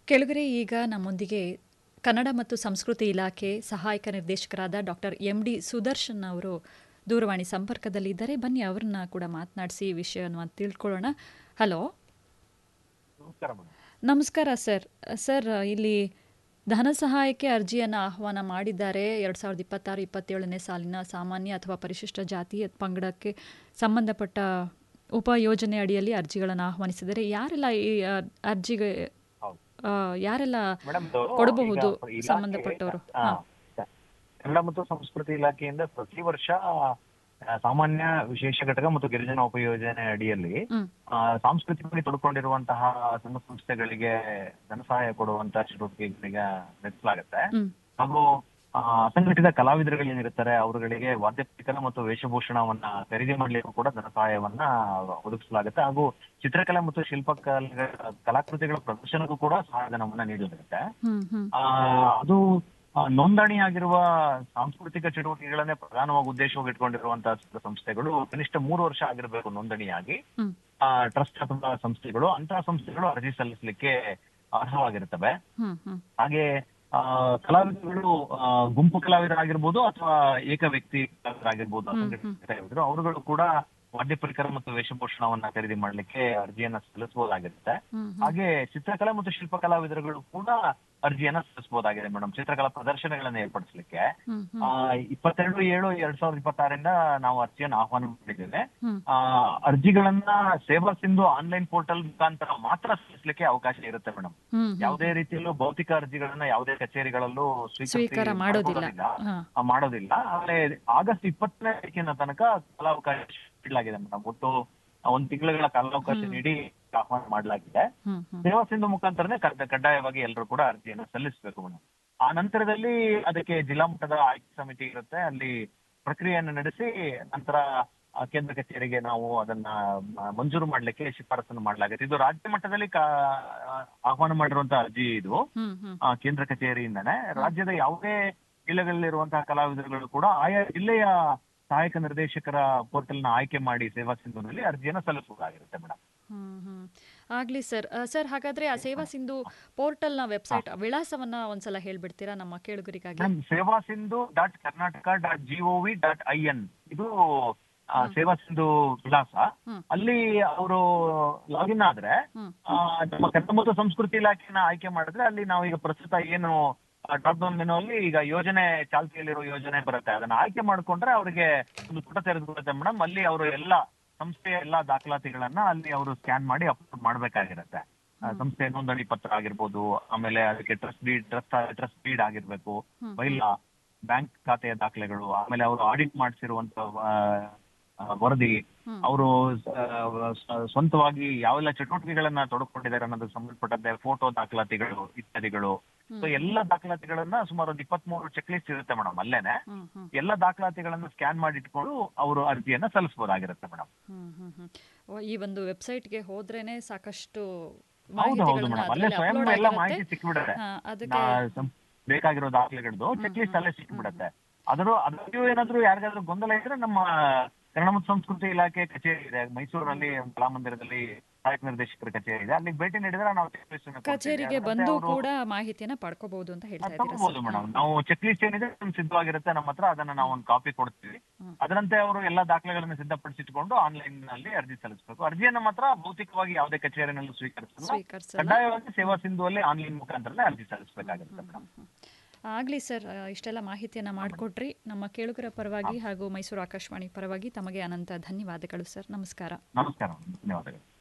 ಕೆಳಗರೆ ಈಗ ನಮ್ಮೊಂದಿಗೆ ಕನ್ನಡ ಮತ್ತು ಸಂಸ್ಕೃತಿ ಇಲಾಖೆ ಸಹಾಯಕ ನಿರ್ದೇಶಕರಾದ ಡಾಕ್ಟರ್ ಎಂ.ಡಿ. ಸುದರ್ಶನ್ ಅವರು ದೂರವಾಣಿ ಸಂಪರ್ಕದಲ್ಲಿದ್ದಾರೆ. ಬನ್ನಿ ಅವರನ್ನ ಕೂಡ ಮಾತನಾಡಿಸಿ ಈ ವಿಷಯವನ್ನು ತಿಳ್ಕೊಳ್ಳೋಣ. ಹಲೋ, ನಮಸ್ಕಾರ ಸರ್. ಸರ್, ಇಲ್ಲಿ ಧನ ಸಹಾಯಕ್ಕೆ ಅರ್ಜಿಯನ್ನು ಆಹ್ವಾನ ಮಾಡಿದ್ದಾರೆ. 2026-27ನೇ ಸಾಲಿನ ಸಾಮಾನ್ಯ ಅಥವಾ ಪರಿಶಿಷ್ಟ ಜಾತಿ ಪಂಗಡಕ್ಕೆ ಸಂಬಂಧಪಟ್ಟ ಉಪಯೋಜನೆ ಅಡಿಯಲ್ಲಿ ಅರ್ಜಿಗಳನ್ನು ಆಹ್ವಾನಿಸಿದರೆ ಯಾರೆಲ್ಲ ಈ ಅರ್ಜಿಗೆ ಯಾರೆಲ್ಲ ಕೊಡಬಹುದು ಸಂಬಂಧಪಟ್ಟವರು? ಕನ್ನಡ ಮತ್ತು ಸಂಸ್ಕೃತಿ ಇಲಾಖೆಯಿಂದ ಪ್ರತಿ ವರ್ಷ ಸಾಮಾನ್ಯ ವಿಶೇಷ ಘಟಕ ಮತ್ತು ಗಿರಿಜನ ಉಪಯೋಜನೆ ಅಡಿಯಲ್ಲಿ ಸಾಂಸ್ಕೃತಿಕವಾಗಿ ತೊಡ್ಕೊಂಡಿರುವಂತಹ ಸಂಘ ಸಂಸ್ಥೆಗಳಿಗೆ ಧನ ಸಹಾಯ ಕೊಡುವಂತಹ ಚಟುವಟಿಕೆಗಳಿಗೆ ನಡೆಸಲಾಗುತ್ತೆ. ಹಾಗೂ ಅಸಂಘಟಿತ ಕಲಾವಿದರುಗಳೇನಿರ್ತಾರೆ ಅವರುಗಳಿಗೆ ವಾದ್ಯ ಪರಿಕರ ಮತ್ತು ವೇಷಭೂಷಣವನ್ನ ಖರೀದಿ ಮಾಡ್ಲಿಕ್ಕೂ ಕೂಡ ಧನ ಸಹಾಯವನ್ನ ಒದಗಿಸಲಾಗುತ್ತೆ. ಹಾಗೂ ಚಿತ್ರಕಲೆ ಮತ್ತು ಕಲಾಕೃತಿಗಳ ಪ್ರದರ್ಶನಕ್ಕೂ ಕೂಡ ಸಹಾಯಧನವನ್ನ ನೀಡಲಾಗುತ್ತೆ. ಅದು ನೋಂದಣಿಯಾಗಿರುವ ಸಾಂಸ್ಕೃತಿಕ ಚಟುವಟಿಕೆಗಳನ್ನೇ ಪ್ರಧಾನವಾಗಿ ಉದ್ದೇಶವಾಗಿ ಇಟ್ಕೊಂಡಿರುವಂತಹ ಸಂಸ್ಥೆಗಳು ಕನಿಷ್ಠ 3 ವರ್ಷ ಆಗಿರಬೇಕು ನೋಂದಣಿಯಾಗಿ. ಟ್ರಸ್ಟ್ ಅಥವಾ ಸಂಸ್ಥೆಗಳು, ಅಂತಹ ಸಂಸ್ಥೆಗಳು ಅರ್ಜಿ ಸಲ್ಲಿಸಲಿಕ್ಕೆ ಅರ್ಹವಾಗಿರುತ್ತವೆ. ಹಾಗೆ ಕಲಾವಿದರುಗಳು ಗುಂಪು ಕಲಾವಿದರಾಗಿರ್ಬೋದು ಅಥವಾ ಏಕ ವ್ಯಕ್ತಿ ಕಲಾವಿದರಾಗಿರ್ಬೋದು, ಅವರುಗಳು ಕೂಡ ವಾದ್ಯ ಪರಿಕರ ಮತ್ತು ವೇಷಭೂಷಣವನ್ನ ಖರೀದಿ ಮಾಡ್ಲಿಕ್ಕೆ ಅರ್ಜಿಯನ್ನ ಸಲ್ಲಿಸಬಹುದಾಗಿರುತ್ತೆ. ಹಾಗೆ ಚಿತ್ರಕಲಾ ಮತ್ತು ಶಿಲ್ಪ ಕಲಾವಿದರುಗಳು ಕೂಡ ಅರ್ಜಿಯನ್ನ ಸಲ್ಲಿಸಬಹುದಾಗಿದೆ ಮೇಡಮ್. ಚಿತ್ರಕಲಾ ಪ್ರದರ್ಶನಗಳನ್ನ ಏರ್ಪಡಿಸಲಿಕ್ಕೆ 22/7/2026 ನಾವು ಅರ್ಜಿಯನ್ನು ಆಹ್ವಾನ ಮಾಡಿದ್ದೇವೆ. ಅರ್ಜಿಗಳನ್ನ ಸೇವಾ ಸಿಂಧು ಆನ್ಲೈನ್ ಪೋರ್ಟಲ್ ಮುಖಾಂತರ ಮಾತ್ರ ಸಲ್ಲಿಸಲಿಕ್ಕೆ ಅವಕಾಶ ಇರುತ್ತೆ ಮೇಡಮ್. ಯಾವುದೇ ರೀತಿಯಲ್ಲೂ ಭೌತಿಕ ಅರ್ಜಿಗಳನ್ನ ಯಾವುದೇ ಕಚೇರಿಗಳಲ್ಲೂ ಸ್ವೀಕಾರ ಮಾಡೋದಿಲ್ಲ. ಆಮೇಲೆ ಆಗಸ್ಟ್ 20ನೇ ತಾರೀಕಿನ ತನಕ ಕಾಲಾವಕಾಶ ನೀಡಲಾಗಿದೆ ಮೇಡಮ್. ಒಟ್ಟು 1 ತಿಂಗಳ ಕಾಲಾವಕಾಶ ನೀಡಿ ಆಹ್ವಾನ ಮಾಡಲಾಗಿದೆ. ಸೇವಾ ಸಿಂಧು ಮುಖಾಂತರನೇ ಕಡ್ಡಾಯವಾಗಿ ಎಲ್ಲರೂ ಕೂಡ ಅರ್ಜಿಯನ್ನು ಸಲ್ಲಿಸಬೇಕು ಮೇಡಮ್. ಆ ನಂತರದಲ್ಲಿ ಅದಕ್ಕೆ ಜಿಲ್ಲಾ ಮಟ್ಟದ ಆಯ್ಕೆ ಸಮಿತಿ ಇರುತ್ತೆ. ಅಲ್ಲಿ ಪ್ರಕ್ರಿಯೆಯನ್ನು ನಡೆಸಿ ನಂತರ ಕೇಂದ್ರ ಕಚೇರಿಗೆ ನಾವು ಅದನ್ನ ಮಂಜೂರು ಮಾಡ್ಲಿಕ್ಕೆ ಶಿಫಾರಸನ್ನು ಮಾಡಲಾಗುತ್ತೆ. ಇದು ರಾಜ್ಯ ಮಟ್ಟದಲ್ಲಿ ಆಹ್ವಾನ ಮಾಡಿರುವಂತಹ ಅರ್ಜಿ. ಇದು ಕೇಂದ್ರ ಕಚೇರಿಯಿಂದನೇ ರಾಜ್ಯದ ಯಾವುದೇ ಜಿಲ್ಲೆಗಳಲ್ಲಿರುವಂತಹ ಕಲಾವಿದರುಗಳು ಕೂಡ ಆಯಾ ಜಿಲ್ಲೆಯ ಸಹಾಯಕ ನಿರ್ದೇಶಕರ ಪೋರ್ಟಲ್ ನ ಆಯ್ಕೆ ಮಾಡಿ ಸೇವಾ ಸಿಂಧುನಲ್ಲಿ ಅರ್ಜಿಯನ್ನು ಸಲ್ಲಿಸಬಹುದಾಗಿರುತ್ತೆ ಮೇಡಮ್. ಆಗ್ಲಿ ಸರ್. ಸರ್, ಹಾಗಾದ್ರೆ ಆ ಸೇವಾ ಸಿಂಧು ಪೋರ್ಟಲ್ ನ ವೆಬ್ಸೈಟ್ ವಿಳಾಸವನ್ನ ಒಂದ್ಸಲ ಹೇಳ್ಬಿಡ್ತೀರಾ ನಮ್ಮ ಕೇಳುಗರಿಗಾಗಿ? ಸೇವಾ ಸಿಂಧು .karnataka.gov.in ಇದು ಸೇವಾ ಸಿಂಧು ವಿಳಾಸ. ಅಲ್ಲಿ ಅವರು ಲಾಗಿನ್ ಆದ್ರೆ ನಮ್ಮ ಕನ್ನಡ ಮತ್ತು ಸಂಸ್ಕೃತಿ ಇಲಾಖೆನ ಆಯ್ಕೆ ಮಾಡಿದ್ರೆ ಅಲ್ಲಿ ನಾವು ಈಗ ಪ್ರಸ್ತುತ ಏನು ಡ್ರಾಪ್ ಡೌನ್ ಮೆನು ಅಲ್ಲಿ ಈಗ ಯೋಜನೆ ಚಾಲ್ತಿಯಲ್ಲಿರೋ ಯೋಜನೆ ಬರುತ್ತೆ. ಅದನ್ನ ಆಯ್ಕೆ ಮಾಡ್ಕೊಂಡ್ರೆ ಅವರಿಗೆ ಒಂದು ಪುಟ ತೆರೆದುಕೊಳ್ಳುತ್ತೆ ಮೇಡಮ್. ಅಲ್ಲಿ ಅವರು ಸಂಸ್ಥೆಯ ಎಲ್ಲಾ ದಾಖಲಾತಿಗಳನ್ನ ಅಲ್ಲಿ ಅವರು ಸ್ಕ್ಯಾನ್ ಮಾಡಿ ಅಪ್ಲೋಡ್ ಮಾಡ್ಬೇಕಾಗಿರುತ್ತೆ. ಸಂಸ್ಥೆ ನೋಂದಣಿ ಪತ್ರ ಆಗಿರ್ಬೋದು, ಆಮೇಲೆ ಅದಕ್ಕೆ ಟ್ರಸ್ಟ್ ಡೀಡ್ ಆಗಿರ್ಬೇಕು, ಬ್ಯಾಂಕ್ ಖಾತೆಯ ದಾಖಲೆಗಳು, ಆಮೇಲೆ ಅವರು ಆಡಿಟ್ ಮಾಡಿಸಿರುವಂತ ವರದಿ, ಅವರು ಸ್ವಂತವಾಗಿ ಯಾವೆಲ್ಲ ಚಟುವಟಿಕೆಗಳನ್ನ ತೊಡಕೊಂಡಿದ್ದಾರೆ ಅನ್ನೋದಕ್ಕೆ ಸಂಬಂಧಪಟ್ಟಂತೆ ಫೋಟೋ ದಾಖಲಾತಿಗಳು ಇತ್ಯಾದಿಗಳು. ಸೊ ಎಲ್ಲ ದಾಖಲಾತಿಗಳನ್ನ ಸುಮಾರು 23 ಚೆಕ್ ಲಿಸ್ಟ್ ಇರುತ್ತೆ ಮೇಡಮ್. ಅಲ್ಲೇನೆ ಎಲ್ಲ ದಾಖಲಾತಿಗಳನ್ನ ಸ್ಕ್ಯಾನ್ ಮಾಡಿ ಇಟ್ಕೊಂಡು ಅವರು ಅರ್ಜಿಯನ್ನ ಸಲ್ಲಿಸಬಹುದಾಗಿರುತ್ತೆ ಮೇಡಮ್. ಈ ಒಂದು ವೆಬ್ಸೈಟ್ಗೆ ಹೋದ್ರೇನೆ ಸಾಕಷ್ಟು ಹೌದು ಮೇಡಮ್, ಅಲ್ಲೇ ಸ್ವಯಂ ಎಲ್ಲ ಮಾಹಿತಿ ಸಿಕ್ಬಿಡುತ್ತೆ. ಬೇಕಾಗಿರೋ ದಾಖಲೆಗಳದ್ದು ಚೆಕ್ ಲಿಸ್ಟ್ ಅಲ್ಲೇ ಸಿಕ್ಬಿಡುತ್ತೆ. ಅದರಲ್ಲೂ ಏನಾದ್ರು ಯಾರಿಗಾದ್ರೂ ಗೊಂದಲ ಇದ್ರೆ ನಮ್ಮ ಕನ್ನಡ ಮತ್ತು ಸಂಸ್ಕೃತಿ ಇಲಾಖೆ ಕಚೇರಿ ಇದೆ ಮೈಸೂರಲ್ಲಿ, ಕಲಾಮಂದಿರದಲ್ಲಿ ಸಹಾಯಕ ನಿರ್ದೇಶಕರ ಕಚೇರಿ ಇದೆ. ಅಲ್ಲಿ ಭೇಟಿ ನೀಡಿದ್ರೆ ನಾವು ಚೆಕ್ ಲಿಸ್ಟ್ ಕಚೇರಿಗೆ ಬಂದು ಕೂಡ ಮಾಹಿತಿಯನ್ನ ಪಡ್ಕೋಬಹುದು ಅಂತ ಹೇಳ್ತಾ ಇದ್ದೀರಾ ಮೇಡಮ್. ನಾವು ಚೆಕ್ ಲಿಸ್ಟ್ ಏನಿದೆ ಸಿದ್ಧವಾಗಿರುತ್ತೆ ನಮ್ಮ ಹತ್ರ, ಅದನ್ನ ನಾವು ಒಂದು ಕಾಪಿ ಕೊಡ್ತೀವಿ. ಅದರಂತೆ ಅವರು ಎಲ್ಲಾ ದಾಖಲೆಗಳನ್ನ ಸಿದ್ಧಪಡಿಸಿಟ್ಕೊಂಡು ಆನ್ಲೈನ್ ನಲ್ಲಿ ಅರ್ಜಿ ಸಲ್ಲಿಸಬೇಕು. ಅರ್ಜಿಯನ್ನ ಮಾತ್ರ ಭೌತಿಕವಾಗಿ ಯಾವುದೇ ಕಚೇರಿನಲ್ಲೂ ಸ್ವೀಕರಿಸಲ್ಲ. ಕಡ್ಡಾಯವಾಗಿ ಸೇವಾ ಸಿಂಧು ಅಲ್ಲಿ ಆನ್ಲೈನ್ ಮುಖಾಂತರ ಅರ್ಜಿ ಸಲ್ಲಿಸಬೇಕಾಗಿರುತ್ತೆ ಮೇಡಮ್. ಆಗಲಿ ಸರ್, ಇಷ್ಟೆಲ್ಲ ಮಾಹಿತಿಯನ್ನು ಮಾಡಿಕೊಟ್ರಿ. ನಮ್ಮ ಕೇಳುಗರ ಪರವಾಗಿ ಹಾಗೂ ಮೈಸೂರು ಆಕಾಶವಾಣಿ ಪರವಾಗಿ ತಮಗೆ ಅನಂತ ಧನ್ಯವಾದಗಳು ಸರ್. ನಮಸ್ಕಾರ. ನಮಸ್ಕಾರ, ಧನ್ಯವಾದಗಳು.